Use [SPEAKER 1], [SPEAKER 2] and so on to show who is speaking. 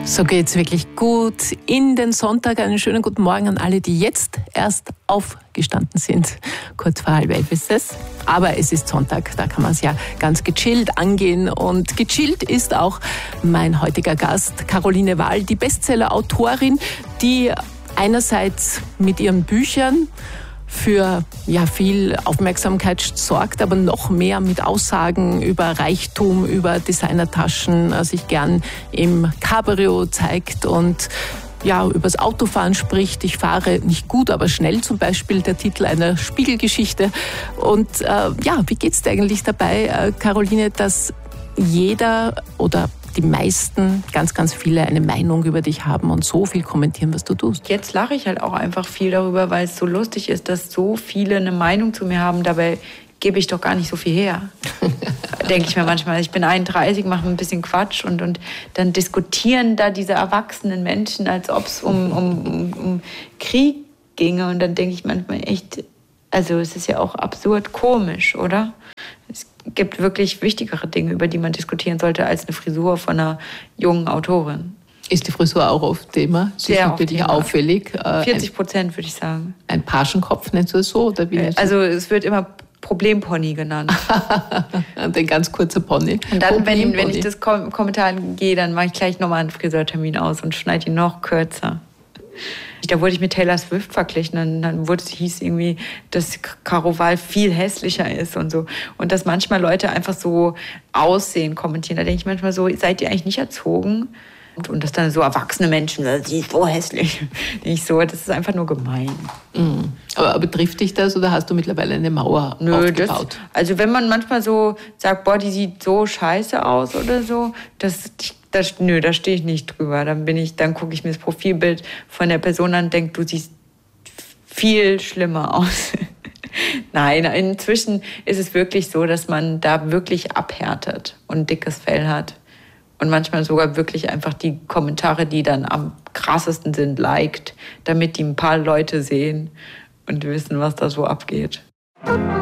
[SPEAKER 1] So geht's wirklich gut in den Sonntag. Einen schönen guten Morgen an alle, die jetzt erst aufgestanden sind. Kurz vor 10:30 ist es. Aber es ist Sonntag, da kann man es ja ganz gechillt angehen. Und gechillt ist auch mein heutiger Gast, Caroline Wahl, die Bestseller-Autorin, die einerseits mit ihren Büchern für viel Aufmerksamkeit sorgt, aber noch mehr mit Aussagen über Reichtum, über Designertaschen, sich gern im Cabrio zeigt und übers Autofahren spricht. Ich fahre nicht gut, aber schnell, zum Beispiel der Titel einer Spiegelgeschichte. Und wie geht's dir eigentlich dabei, Caroline, dass jeder oder die meisten, ganz, ganz viele eine Meinung über dich haben und so viel kommentieren, was du tust?
[SPEAKER 2] Jetzt lache ich halt auch einfach viel darüber, weil es so lustig ist, dass so viele eine Meinung zu mir haben. Dabei gebe ich doch gar nicht so viel her. Denke ich mir manchmal. Ich bin 31, mache ein bisschen Quatsch und dann diskutieren da diese erwachsenen Menschen, als ob es um Krieg ginge. Und dann denke ich manchmal echt, also es ist ja auch absurd komisch, oder? Es gibt wirklich wichtigere Dinge, über die man diskutieren sollte, als eine Frisur von einer jungen Autorin.
[SPEAKER 1] Ist die Frisur auch oft Thema? Sie ist natürlich auffällig.
[SPEAKER 2] 40%, würde ich sagen.
[SPEAKER 1] Ein Pagenkopf, nennst du es so? Oder wie
[SPEAKER 2] also es wird immer Problempony genannt.
[SPEAKER 1] Ein ganz kurzer Pony.
[SPEAKER 2] Und dann, wenn ich das Kommentar gehe, dann mache ich gleich nochmal einen Friseurtermin aus und schneide ihn noch kürzer. Da wurde ich mit Taylor Swift verglichen. Dann hieß irgendwie, dass Caro Wahl viel hässlicher ist und so. Und dass manchmal Leute einfach so Aussehen kommentieren. Da denke ich manchmal so, seid ihr eigentlich nicht erzogen? Und dass dann so erwachsene Menschen, sie ist so hässlich. Nicht so, das ist einfach nur gemein.
[SPEAKER 1] Mhm. Aber betrifft dich das oder hast du mittlerweile eine Mauer aufgebaut?
[SPEAKER 2] Also wenn man manchmal so sagt, boah, die sieht so scheiße aus oder so, da stehe ich nicht drüber. Dann gucke ich mir das Profilbild von der Person an und denke, du siehst viel schlimmer aus. Nein, inzwischen ist es wirklich so, dass man da wirklich abhärtet und dickes Fell hat. Und manchmal sogar wirklich einfach die Kommentare, die dann am krassesten sind, liked, damit die ein paar Leute sehen und wissen, was da so abgeht.